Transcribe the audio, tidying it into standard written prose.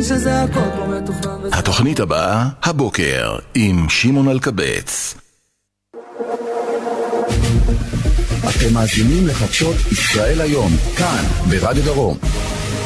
שזה הכל פה מתוכנן. התוכנית הבאה, הבוקר, עם שמעון אלקבץ. אתם מאזינים לחדשות ישראל היום, כאן, ברדיו דרום.